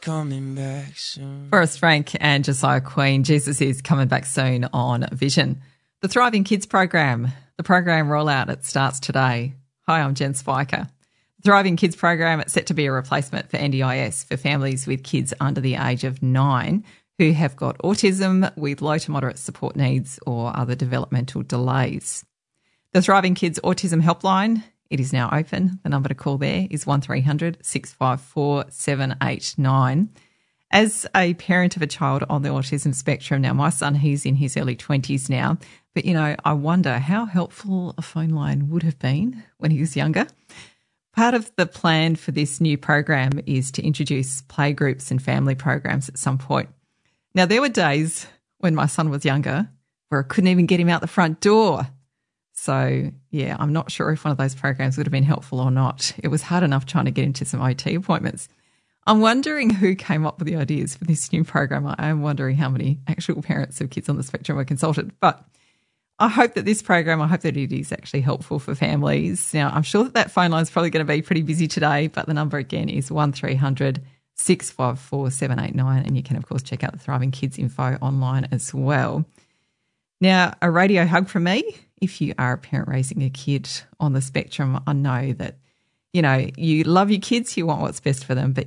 coming back soon. Forrest Frank and Josiah Queen, Jesus is coming back soon on Vision. The Thriving Kids program, the program rollout, it starts today. Hi, I'm Jen Spiker. The Thriving Kids program, it's set to be a replacement for NDIS for families with kids under the age of 9 who have got autism with low to moderate support needs or other developmental delays. The Thriving Kids Autism Helpline, it is now open. The number to call there is 1300 654 789. As a parent of a child on the autism spectrum, now my son, he's in his early 20s now, but, you know, I wonder how helpful a phone line would have been when he was younger. Part of the plan for this new program is to introduce playgroups and family programs at some point. Now, there were days when my son was younger where I couldn't even get him out the front door. So, yeah, I'm not sure if one of those programs would have been helpful or not. It was hard enough trying to get him to some OT appointments. I'm wondering who came up with the ideas for this new program. I am wondering how many actual parents of kids on the spectrum were consulted. But I hope that this program, I hope that it is actually helpful for families. Now, I'm sure that phone line is probably going to be pretty busy today, but the number again is 1300 654 789. And you can, of course, check out the Thriving Kids info online as well. Now, a radio hug from me. If you are a parent raising a kid on the spectrum, I know that, you know, you love your kids, you want what's best for them, but